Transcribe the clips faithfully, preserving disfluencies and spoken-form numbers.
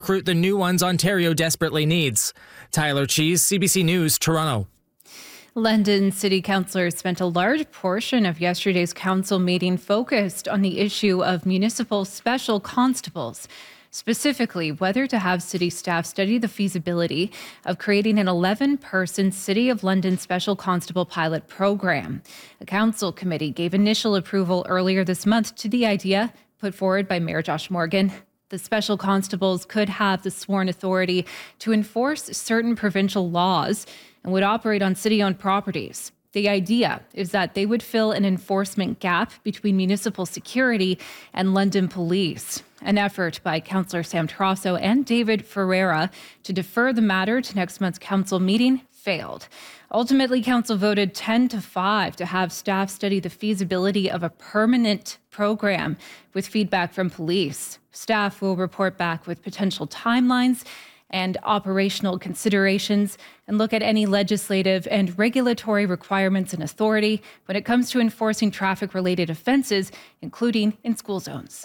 recruit the new ones Ontario desperately needs. Tyler Cheese, C B C News, Toronto. London City councillors spent a large portion of yesterday's council meeting focused on the issue of municipal special constables, specifically whether to have city staff study the feasibility of creating an eleven-person City of London Special Constable pilot program. A council committee gave initial approval earlier this month to the idea put forward by Mayor Josh Morgan. The special constables could have the sworn authority to enforce certain provincial laws and would operate on city-owned properties. The idea is that they would fill an enforcement gap between municipal security and London police. An effort by Councillor Sam Trosso and David Ferreira to defer the matter to next month's council meeting failed. Ultimately, council voted ten to five to have staff study the feasibility of a permanent program with feedback from police. Staff will report back with potential timelines and operational considerations and look at any legislative and regulatory requirements and authority when it comes to enforcing traffic-related offences, including in school zones.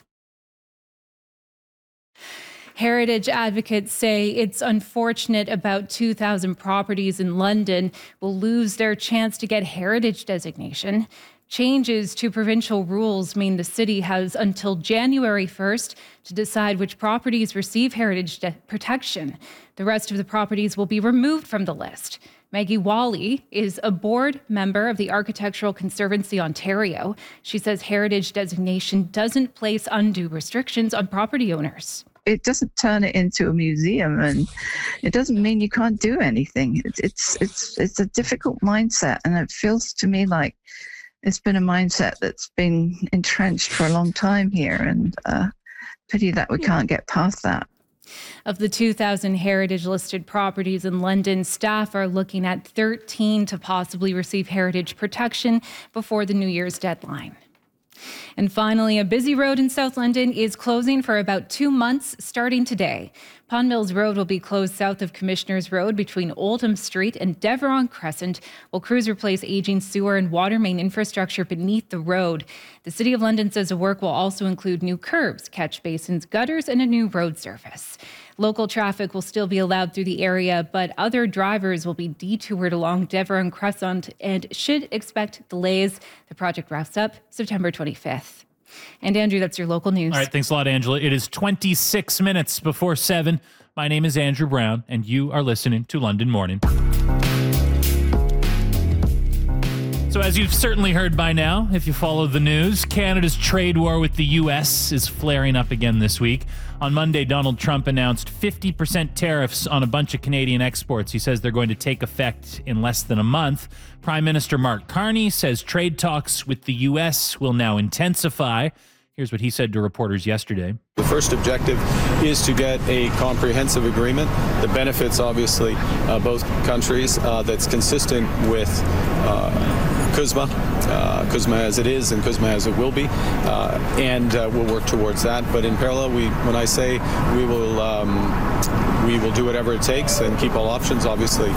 Heritage advocates say it's unfortunate about two thousand properties in London will lose their chance to get heritage designation. Changes to provincial rules mean the city has until January first to decide which properties receive heritage de- protection. The rest of the properties will be removed from the list. Maggie Wally is a board member of the Architectural Conservancy Ontario. She says heritage designation doesn't place undue restrictions on property owners. It doesn't turn it into a museum, and it doesn't mean you can't do anything. It's it's it's it's a difficult mindset, and it feels to me like it's been a mindset that's been entrenched for a long time here, and uh, pity that we can't get past that. Of the two thousand heritage-listed properties in London, staff are looking at thirteen to possibly receive heritage protection before the New Year's deadline. And finally, a busy road in South London is closing for about two months starting today. Pond Mills Road will be closed south of Commissioners Road between Oldham Street and Deveron Crescent, while crews replace aging sewer and water main infrastructure beneath the road. The City of London says the work will also include new curbs, catch basins, gutters, and a new road surface. Local traffic will still be allowed through the area, but other drivers will be detoured along Deveron Crescent and should expect delays. The project wraps up September twenty-fifth. And Andrew, that's your local news. All right, thanks a lot, Angela. It is twenty-six minutes before seven. My name is Andrew Brown, and you are listening to London Morning. So as you've certainly heard by now, if you follow the news, Canada's trade war with the U S is flaring up again this week. On Monday, Donald Trump announced fifty percent tariffs on a bunch of Canadian exports. He says they're going to take effect in less than a month. Prime Minister Mark Carney says trade talks with the U S will now intensify. Here's what he said to reporters yesterday. The first objective is to get a comprehensive agreement that benefits, obviously, uh, both countries, uh, that's consistent with uh, CUSMA, uh, CUSMA as it is and CUSMA as it will be, uh, and uh, we'll work towards that. But in parallel, we, when I say we will, um, we will do whatever it takes and keep all options, obviously,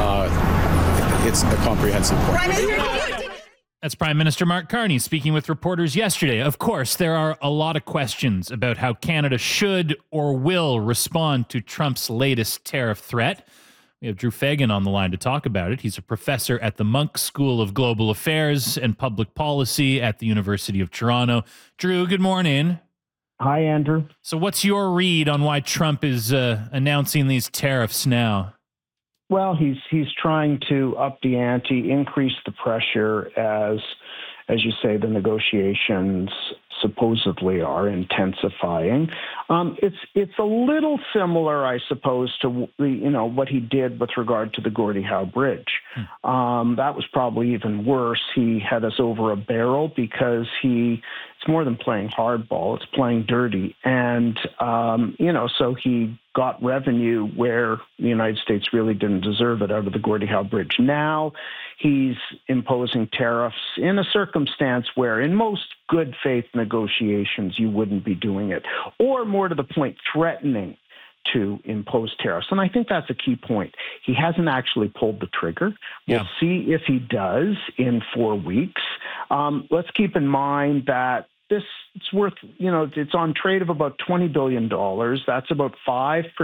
uh, it's a comprehensive point. That's Prime Minister Mark Carney speaking with reporters yesterday. Of course, there are a lot of questions about how Canada should or will respond to Trump's latest tariff threat. We have Drew Fagan on the line to talk about it. He's a professor at the Munk School of Global Affairs and Public Policy at the University of Toronto. Drew, good morning. Hi, Andrew. So what's your read on why Trump is uh, announcing these tariffs now? Well, he's he's trying to up the ante, increase the pressure as, as you say, the negotiations supposedly are intensifying. Um, it's it's a little similar, I suppose, to the, you know what he did with regard to the Gordie Howe Bridge. Hmm. Um, that was probably even worse. He had us over a barrel because he it's more than playing hardball; it's playing dirty, and um, you know so he got revenue where the United States really didn't deserve it out of the Gordie Howe Bridge. Now he's imposing tariffs in a circumstance where in most good faith negotiations you wouldn't be doing it, or more to the point, threatening to impose tariffs. And I think that's a key point. He hasn't actually pulled the trigger. We'll Yeah. see if he does in four weeks. Um, let's keep in mind that this it's worth, you know, it's on trade of about twenty billion dollars. That's about five